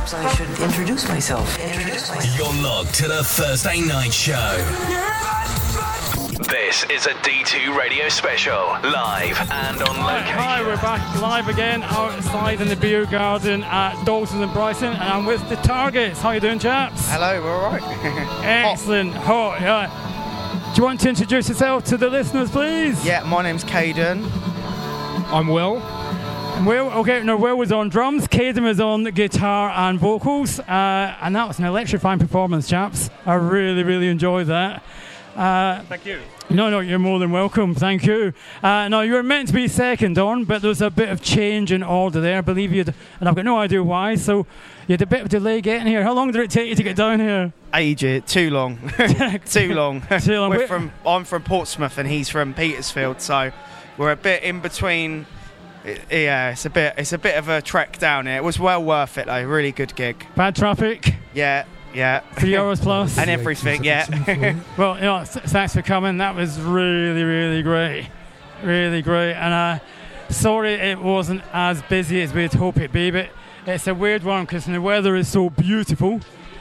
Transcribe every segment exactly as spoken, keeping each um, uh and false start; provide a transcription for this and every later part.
perhaps I should introduce myself. Introduce myself. You're logged to the Thursday Night Show. This is a D two radio special, live and on location. Hi, we're back live again outside in the beer garden at Dalton and Brighton, and I'm with the Targets. How you doing, chaps? Hello, we're all right. Excellent, hot. Yeah. Do you want to introduce yourself to the listeners, please? Yeah, my name's Caden. I'm Will. Will, okay, no, Will was on drums, Caden was on guitar and vocals, uh, and that was an electrifying performance, chaps. I really, really enjoyed that. Uh, Thank you. No, no, you're more than welcome. Thank you. Uh, now, you were meant to be second on, but there was a bit of change in order there. I believe you'd, and I've got no idea why, so you had a bit of delay getting here. How long did it take you to get down here? Ages, too long. too long. Too long. We're from, I'm from Portsmouth and he's from Petersfield, so we're a bit in between. Yeah, it's a bit, it's a bit of a trek down here. It was well worth it though. Really good gig. Bad traffic? Yeah. Yeah. Three hours plus. And everything, yeah. Well, you know, th- thanks for coming. That was really, really great. Really great. And uh, sorry it wasn't as busy as we'd hope it'd be, but it's a weird one because the weather is so beautiful.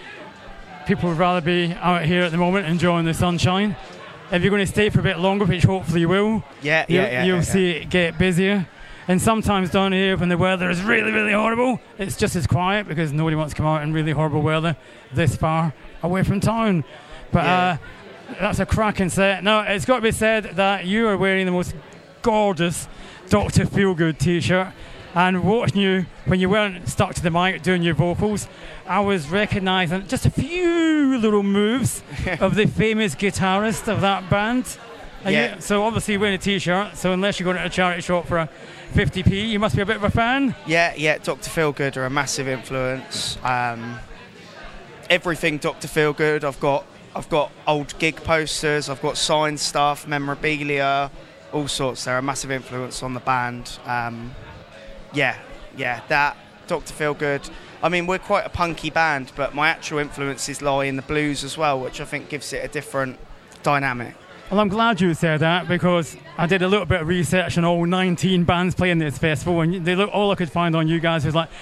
People would rather be out here at the moment enjoying the sunshine. If you're going to stay for a bit longer, which hopefully you will, yeah, you, yeah, yeah, you'll yeah, see yeah. it get busier. And sometimes down here, when the weather is really, really horrible, it's just as quiet because nobody wants to come out in really horrible weather this far away from town. But Yeah. uh, that's a cracking set. Now, it's got to be said that you are wearing the most gorgeous Doctor Feelgood t-shirt. And watching you, when you weren't stuck to the mic doing your vocals, I was recognising just a few little moves of the famous guitarist of that band. And Yeah. you, so obviously you're wearing a t-shirt, so unless you're going to a charity shop for a fifty p, you must be a bit of a fan. Yeah, yeah, Doctor Feelgood are a massive influence. Um, everything Doctor Feelgood. I've got, I've got old gig posters. I've got signed stuff, memorabilia, all sorts. They're a massive influence on the band. Um, yeah, yeah, that Doctor Feelgood. I mean, we're quite a punky band, but my actual influences lie in the blues as well, which I think gives it a different dynamic. Well, I'm glad you said that because I did a little bit of research on all nineteen bands playing this festival, and they look, all I could find on you guys was like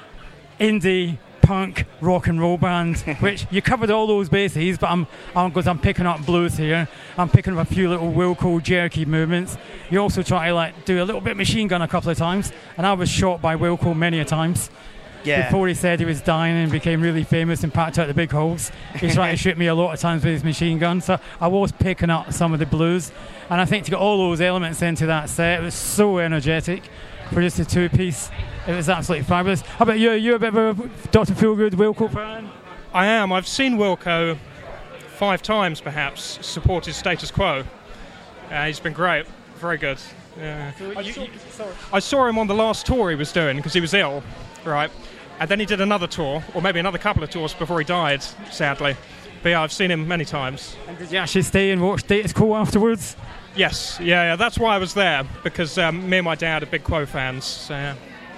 indie, punk, rock and roll bands, which you covered all those bases, but I'm, I'm, because I'm picking up blues here, I'm picking up a few little Wilco jerky movements. You also try to like do a little bit of Machine Gun a couple of times, and I was shot by Wilco many a times. Yeah. Before he said he was dying and became really famous and packed out the big holes, he tried to shoot me a lot of times with his machine gun. So I was picking up some of the blues. And I think to get all those elements into that set, it was so energetic for just a two-piece. It was absolutely fabulous. How about you? Are you a bit of a Doctor Feelgood Wilco fan? I am. I've seen Wilco five times, perhaps, supported Status Quo. Uh, he's been great. Very good. Yeah. I, saw, I saw him on the last tour he was doing because he was ill, right? And then he did another tour, or maybe another couple of tours before he died, sadly. But yeah, I've seen him many times. And did you actually stay and watch Status Quo afterwards? Yes, yeah, yeah, that's why I was there, because um, me and my dad are big Quo fans, so yeah.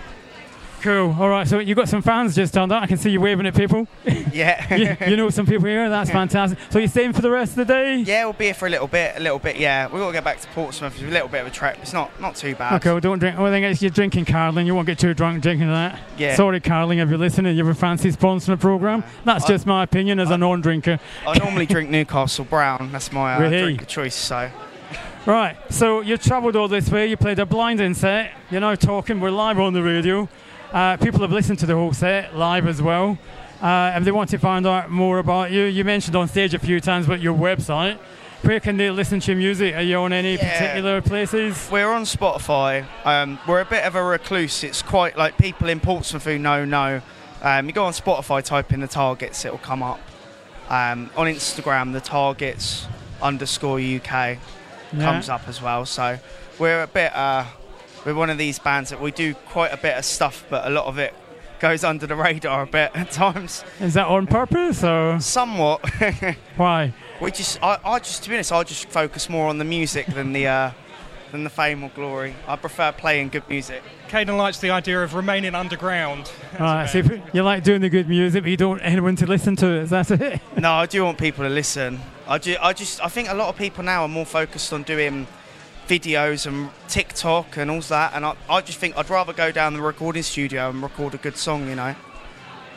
Cool. All right, so you got some fans just done that. I can see you waving at people. Yeah. you, you know some people here. That's fantastic. So you're staying for the rest of the day? Yeah, we'll be here for a little bit, a little bit, yeah. We've got to get back to Portsmouth. It's a little bit of a trek. It's not not too bad. Okay, well, don't drink. Well, I think it's you're drinking Carling. You won't get too drunk drinking that. Yeah. Sorry, Carling, if you're listening, you have a fancy sponsoring a programme. That's I, just my opinion as I, a non-drinker. I normally drink Newcastle Brown. That's my uh, Really? drink of choice, so... Right, so you travelled all this way. You played a blinding set. You're now talking. We're live on the radio. Uh, people have listened to the whole set live as well. Uh, if they want to find out more about you, you mentioned on stage a few times about your website. Where can they listen to your music? Are you on any Yeah. particular places? We're on Spotify. Um, we're a bit of a recluse. It's quite like people in Portsmouth who know, know. Um, you go on Spotify, type in the Targets, it'll come up. Um, on Instagram, the Targets underscore U K Yeah. comes up as well. So we're a bit... Uh, we're one of these bands that we do quite a bit of stuff, but a lot of it goes under the radar a bit at times. Is that on purpose or Somewhat. why? We just, I, I just, to be honest, I just focus more on the music than the, uh, than the fame or glory. I prefer playing good music. Caden likes the idea of remaining underground. Right, so if you like doing the good music, but you don't want anyone to listen to it. Is that it? No, I do want people to listen. I, ju- I just, I think a lot of people now are more focused on doing videos and TikTok and all that, and I, I just think I'd rather go down the recording studio and record a good song, you know.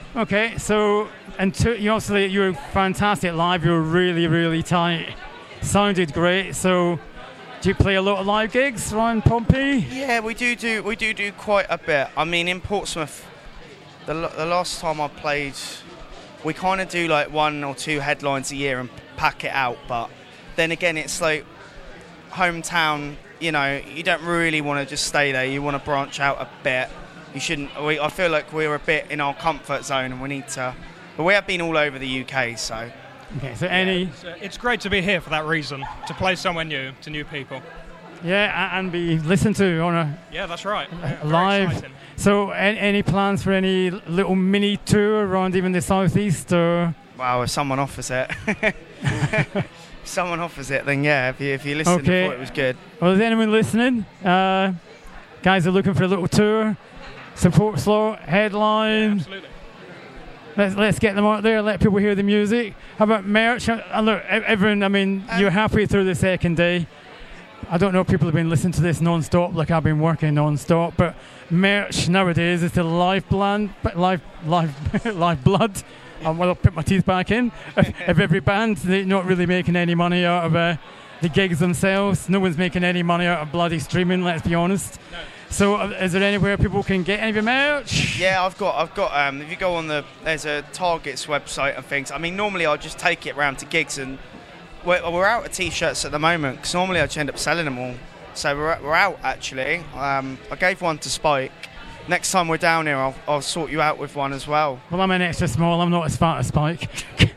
Okay, so and two, you obviously you were fantastic live. You were really, really tight. Sounded great. So, do you play a lot of live gigs around Pompey? Yeah, we do do we do do quite a bit. I mean, in Portsmouth, the l- the last time I played, we kind of do like one or two headlines a year and pack it out. But then again, it's like hometown. You know, you don't really want to just stay there. You want to branch out a bit. You shouldn't. We, I feel like we're a bit in our comfort zone, and we need to. But we have been all over the U K, so. Okay, so any. It's, uh, it's great to be here for that reason, to play somewhere new, to new people. Yeah, a- and be listened to on a Yeah, that's right. Yeah, very live. exciting. So, any, any plans for any little mini tour around even the southeast, or? Wow, if someone offers it. If someone offers it, then yeah. If you if you listen, Okay. I thought it was good. Well, is anyone listening? Uh, guys are looking for a little tour. Support slot, headline. Absolutely. Let's let's get them out there. Let people hear the music. How about merch? And look, e- everyone. I mean, Um, you're halfway through the second day. I don't know if people have been listening to this non-stop, like I've been working non-stop. But merch nowadays is the lifeblood, life, life, lifeblood. Um, well, I'll put my teeth back in. Of every band, they're not really making any money out of uh, the gigs themselves. No one's making any money out of bloody streaming. Let's be honest. No. So, uh, is there anywhere people can get any of your merch? Yeah, I've got, I've got. Um, if you go on the, there's a Target's website and things. I mean, normally I'll just take it round to gigs, and we're, we're out of t-shirts at the moment because normally I just end up selling them all. So we're we're out actually. Um, I gave one to Spike. Next time we're down here, I'll, I'll sort you out with one as well. Well, I'm an extra small. I'm not as fat as Spike.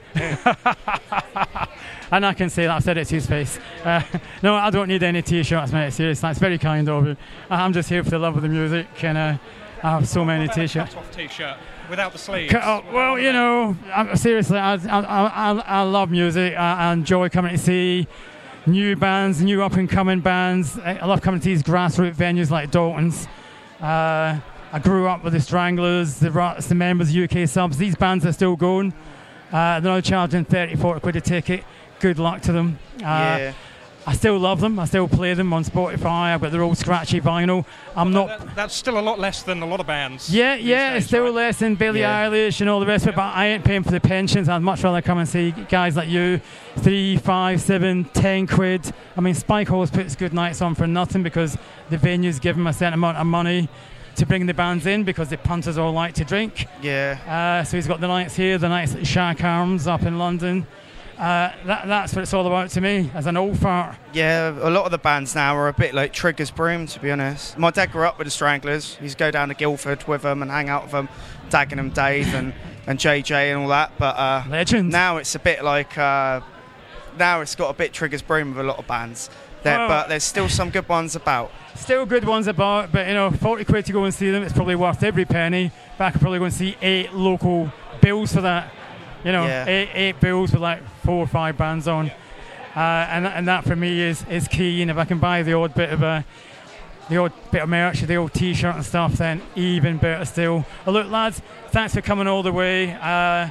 And I can say that. I've said it to his face. Uh, no, I don't need any t-shirts, mate. Seriously, that's very kind of you. I'm just here for the love of the music, and uh, I have so many What about a t-shirts. cut-off t-shirt without the sleeves. Cut off- well, you know, I, seriously, I, I, I, I love music. I, I enjoy coming to see new bands, new up-and-coming bands. I, I love coming to these grassroots venues like Dalton's. Uh, I grew up with the Stranglers, the Ruts, the Members, U K Subs. These bands are still going. Uh, they're now charging thirty, forty quid a ticket. Good luck to them. Uh, Yeah. I still love them. I still play them on Spotify. I've got their old scratchy vinyl. I'm not. That, that's still a lot less than a lot of bands. Yeah, these yeah, days, it's still right? less than Billie Yeah. Eilish and all the rest of it, but I ain't paying for the pensions. I'd much rather come and see guys like you, three, five, seven, ten quid. I mean, Spike always puts good nights on for nothing because the venues give him a certain amount of money to bring the bands in because the punters all like to drink. Yeah. Uh, so he's got the nights here, the nights at Shack Arms up in London. Uh, that, that's what it's all about to me, as an old fart. Yeah, a lot of the bands now are a bit like Trigger's Broom, to be honest. My dad grew up with the Stranglers. He used to go down to Guildford with them and hang out with them, Dagenham Dave and, and J J and all that. But uh, Legend. now it's a bit like, uh, now it's got a bit Trigger's Broom with a lot of bands. There, Well- but there's still some good ones about. Still good ones about, but you know, forty quid to go and see them, it's probably worth every penny. But I could probably go and see eight local bills for that. You know, Yeah. eight, eight bills with like four or five bands on. Uh, and, and that for me is, is key. And if I can buy the odd bit of a, the odd bit of merch, the old t-shirt and stuff, then even better still. Well, look, lads, thanks for coming all the way. Uh,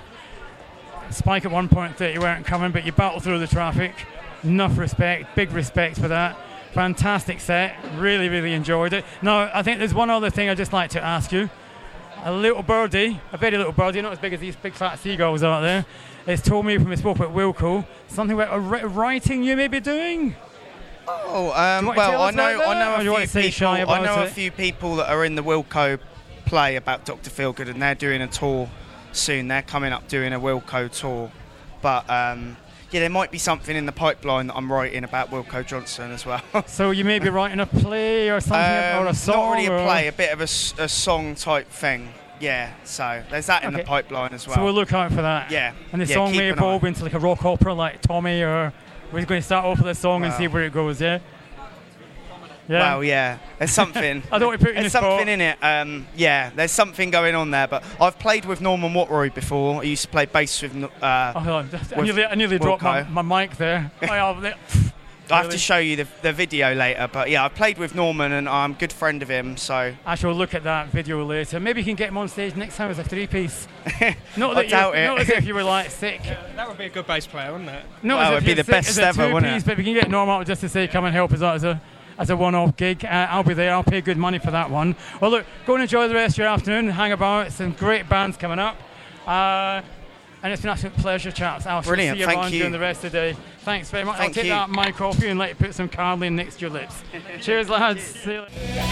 Spike at one point thought you weren't coming, but you battled through the traffic. Enough respect, big respect for that. Fantastic set, really, really enjoyed it. Now, I think there's one other thing I'd just like to ask you. A little birdie, a very little birdie, not as big as these big fat seagulls out there, has told me from his spoke at Wilco something about a ri- writing you may be doing. Oh, um, want to tell well, I us know, about I that, know or do you a want few to say shy people. I about know a it? few people that are in the Wilco play about Doctor Feelgood, and they're doing a tour soon. They're coming up doing a Wilco tour, but um, yeah, there might be something in the pipeline that I'm writing about Wilco Johnson as well. So you may be writing a play or something, or a Um, song. not really a or- play, a bit of a, s- a song type thing. Yeah, so there's that in Okay. the pipeline as well. So we'll look out for that. Yeah. And the Yeah, song keep may an evolve eye. into like a rock opera like Tommy, or we're going to start off with a song and Wow. see where it goes, yeah? Yeah. Well, yeah, there's something. I don't want to put you in There's the spot. something in it. Um, yeah, there's something going on there. But I've played with Norman Watroy before. I used to play bass with. Uh, Oh, hold on. I with nearly, I nearly dropped my, Wilco. my mic there. I have it. I have really? to show you the, the video later. But yeah, I played with Norman, and I'm a good friend of him. So I shall look at that video later. Maybe you can get him on stage next time as a three-piece. Not I that you- doubt it. Not as if you were like sick. That would be a good bass player, wouldn't it? Not Well, as if it'd be you're the sick best as a ever, wouldn't two-piece, it? but we can get Norm out just to say come and help us out as a as a one-off gig. Uh, I'll be there. I'll pay good money for that one. Well, look, go and enjoy the rest of your afternoon and hang about. Some great bands coming up. Uh, and it's been an absolute pleasure, chaps. I shall Brilliant, see you thank around you. during the rest of the day. Thanks very much. Thank I'll take you. that mic off you and let you put some cardling next to your lips. Cheers, lads. See you later.